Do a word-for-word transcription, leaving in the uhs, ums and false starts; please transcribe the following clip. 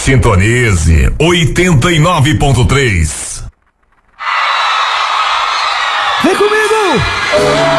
Sintonize oitenta e nove ponto três. Vem comigo!